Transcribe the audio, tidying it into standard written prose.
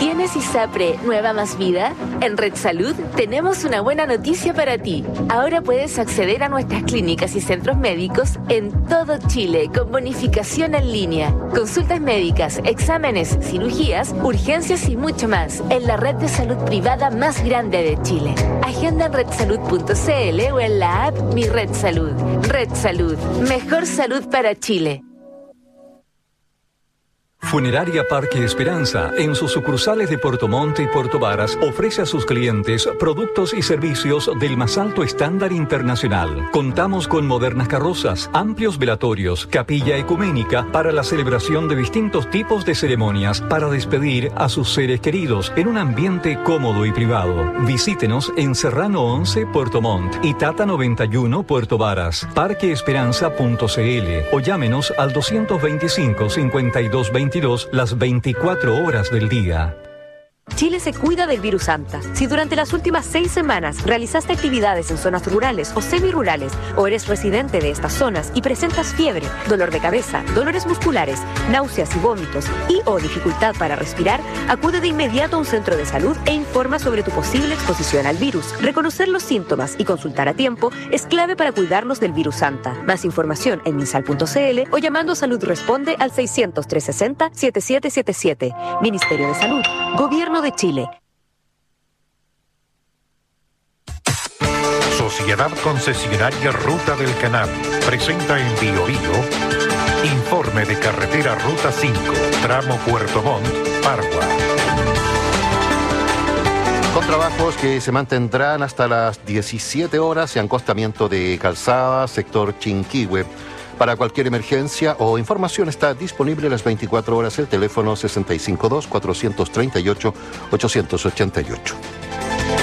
¿Tienes ISAPRE Nueva Más Vida? En Red Salud tenemos una buena noticia para ti. Ahora puedes acceder a nuestras clínicas y centros médicos en todo Chile con bonificación en línea. Consultas médicas, exámenes, cirugías, urgencias y mucho más en la red de salud privada más grande de Chile. Agenda en redsalud.cl o en la app Mi Red Salud. Red Salud. Mejor salud para Chile. Funeraria Parque Esperanza, en sus sucursales de Puerto Montt y Puerto Varas, ofrece a sus clientes productos y servicios del más alto estándar internacional. Contamos con modernas carrozas, amplios velatorios, capilla ecuménica para la celebración de distintos tipos de ceremonias para despedir a sus seres queridos en un ambiente cómodo y privado. Visítenos en Serrano 11, Puerto Montt y Tata 91, Puerto Varas, parqueesperanza.cl o llámenos al 225-5222 las 24 horas del día. Chile se cuida del virus Anta. Si durante las últimas 6 semanas realizaste actividades en zonas rurales o semirurales o eres residente de estas zonas y presentas fiebre, dolor de cabeza, dolores musculares, náuseas y vómitos y o dificultad para respirar, acude de inmediato a un centro de salud e informa sobre tu posible exposición al virus. Reconocer los síntomas y consultar a tiempo es clave para cuidarnos del virus Anta. Más información en minsal.cl o llamando a Salud Responde al 600-360-7777. Ministerio de Salud. Gobierno de Chile. Sociedad Concesionaria Ruta del Canal presenta en Bio Bio informe de carretera Ruta 5, tramo Puerto Montt, Pargua. Con trabajos que se mantendrán hasta las 17 horas y acostamiento de calzada, sector Chinquihue. Para cualquier emergencia o información está disponible las 24 horas el teléfono 652-438-888.